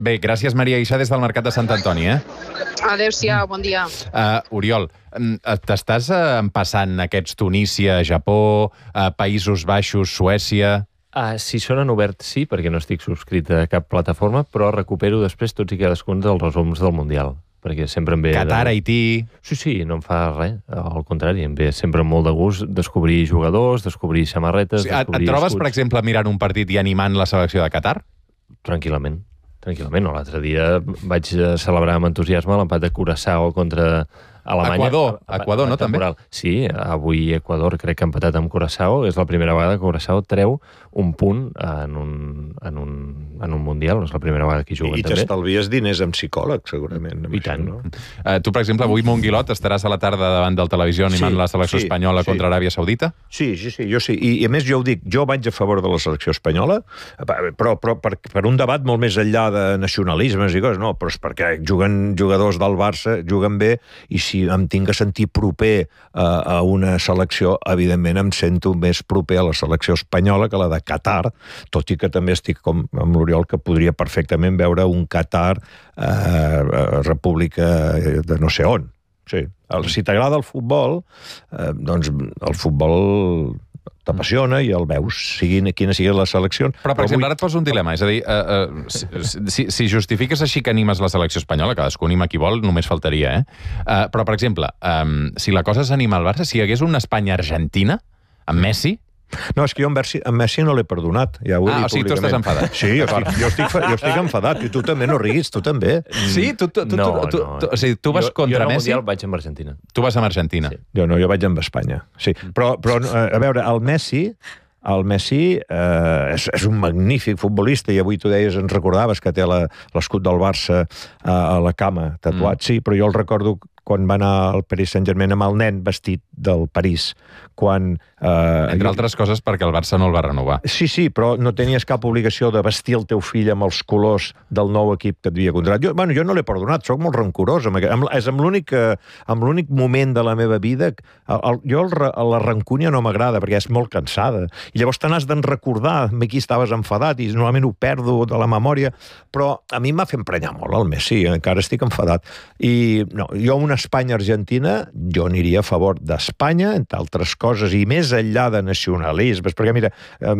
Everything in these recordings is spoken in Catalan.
Bé, gràcies, Maria Issa, des del Mercat de Sant Antoni, Adéu-siau, bon dia. Oriol, t'estàs empassant aquests Tunísia, Japó, Països Baixos, Suècia... Si són en obert, sí, perquè no estic subscrit a cap plataforma, però recupero després tots i cadascun dels resums del Mundial, perquè sempre em ve... Qatar, Haití... Sí, no em fa res, al contrari, em ve sempre molt de gust descobrir jugadors, descobrir samarretes... Et trobes, per exemple, mirant un partit i animant la selecció de Qatar? Tranquil·lament. L'altre dia vaig celebrar amb entusiasme l'empat de Curaçao contra Alemanya. Equador, no, també? Sí, avui Equador crec que ha empatat amb Curaçao. És la primera vegada que Curaçao treu un punt en un Mundial. És la primera vegada que hi juguen, també. I t'estalvies diners amb psicòleg, segurament. I tant. No? Tu, per exemple, avui, Monguilot, estaràs a la tarda davant del televisió animant la selecció espanyola contra Aràbia Saudita? Sí, jo sí. I a més, jo ho dic, jo vaig a favor de la selecció espanyola, però per un debat molt més enllà de nacionalismes i coses, no, però és perquè juguen jugadors del Barça, juguen bé, i si em tinc que sentir proper a una selecció, evidentment em sento més proper a la selecció espanyola que la de Qatar, tot i que també estic com amb l'Oriol, que podria perfectament veure un Qatar república de no sé on. Sí. Si t'agrada el futbol, doncs el futbol t'apassiona i el veus, quines siguin les seleccions. Però, per exemple, ara et poso un dilema, és a dir, si justifiques així que animes la selecció espanyola, cadascú anima qui vol, només faltaria, però, per exemple, si la cosa s'anima al Barça, si hi hagués una Espanya-Argentina, amb Messi... No, és que jo amb Messi no l'he perdonat. Ja ho he dit o sigui, tu estàs enfadat. Sí, jo estic enfadat, i tu també, no riguis, tu també. Sí? O sigui, tu vas contra Messi? Jo al Mundial vaig amb Argentina. Tu vas amb Argentina? Sí. Jo vaig amb Espanya, sí. Però a veure, el Messi és un magnífic futbolista, i avui tu deies, ens recordaves que té l'escut del Barça a la cama tatuat. Sí, però jo el recordo quan va anar al Paris Saint-Germain amb el nen vestit del París, quan... Entre altres coses perquè el Barça no el va renovar. Sí, però no tenies cap obligació de vestir el teu fill amb els colors del nou equip que et havia contratat. Jo no l'he perdonat, soc molt rancorós. És amb l'únic moment de la meva vida... La rancúnia no m'agrada, perquè és molt cansada. I llavors te n'has d'en recordar, aquí estaves enfadat, i normalment ho perdo de la memòria, però a mi m'ha fet emprenyar molt el Messi, encara estic enfadat. I no, jo una Espanya-Argentina, jo aniria a favor d'Espanya, entre altres coses, i més enllà de nacionalismes, perquè mira,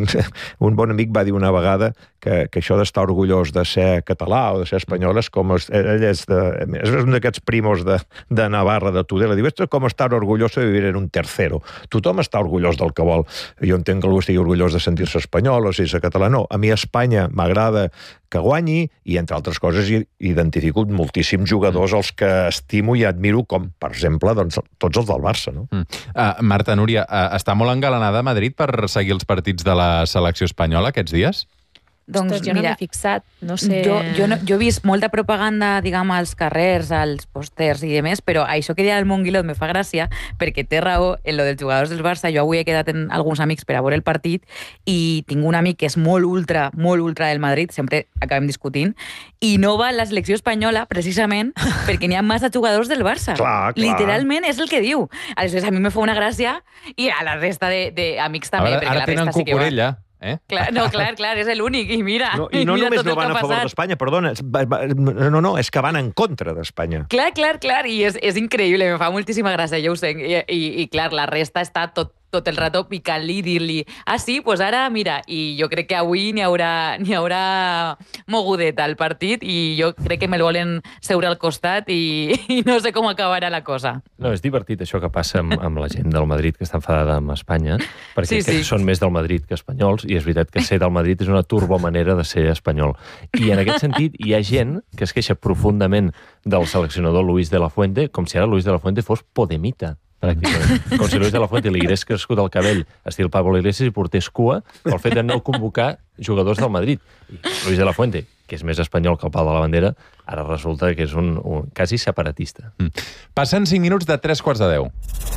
un bon amic va dir una vegada que això d'estar orgullós de ser català o de ser espanyol és com... Ell és un d'aquests primos de Navarra, de Tudela. Diu, és com estar orgullós de vivir en un tercero. Tothom està orgullós del que vol. Jo entenc que algú estigui orgullós de sentir-se espanyol o ser català. No, a mi Espanya m'agrada que guanyi, i entre altres coses identifico moltíssims jugadors als que estimo i admiro, com per exemple tots els del Barça, no? Marta, Núria, està molt engalanada a Madrid per seguir els partits de la selecció espanyola aquests dies? Doncs jo no m'he fixat, no sé... Jo he vist molta propaganda, diguem, als carrers, als pòsters i demés, però això que deia el Monguilot me fa gràcia, perquè té raó en lo dels jugadors del Barça. Jo avui he quedat amb alguns amics per a veure el partit i tinc un amic que és molt ultra del Madrid, sempre acabem discutint, i no va a la selecció espanyola precisament perquè n'hi ha massa jugadors del Barça. Clar. Literalment és el que diu. Aleshores, a mi me fa una gràcia i a la resta d'amics també. Ara tenen Cucurella. Clar, és l'únic, i mira... I no només no van a favor d'Espanya, perdona, no, és que van en contra d'Espanya. Clar, i és increïble, me fa moltíssima gràcia, jo ho sé, i clar, la resta està tot el rato picant-li i dir-li sí, doncs ara, mira, i jo crec que avui n'hi haurà mogudet al partit i jo crec que me'l volen seure al costat i no sé com acabarà la cosa. No, és divertit això que passa amb la gent del Madrid que està enfadada amb Espanya, perquè són més del Madrid que espanyols, i és veritat que ser del Madrid és una turbomanera de ser espanyol. I en aquest sentit hi ha gent que es queixa profundament del seleccionador Luis de la Fuente, com si ara Luis de la Fuente fos podemita, pràcticament. Com si Luis de la Fuente li hagués crescut el cabell estil Pablo Iglesias i portés cua pel fet de no convocar jugadors del Madrid. I Luis de la Fuente, que és més espanyol que el pal de la bandera, ara resulta que és un quasi separatista. Passen 5 minuts de 3:15.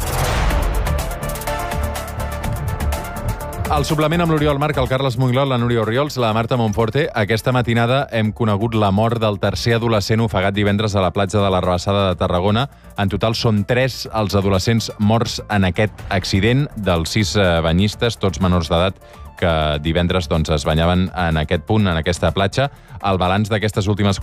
Al suplement amb l'Oriol Marc, el Carles Monglot, la Núria Oriols, la Marta Monforte, aquesta matinada hem conegut la mort del tercer adolescent ofegat divendres a la platja de la Rabassada de Tarragona. En total són 3 els adolescents morts en aquest accident, dels 6 banyistes, tots menors d'edat que divendres es banyaven en aquest punt, en aquesta platja. El balanç d'aquestes últimes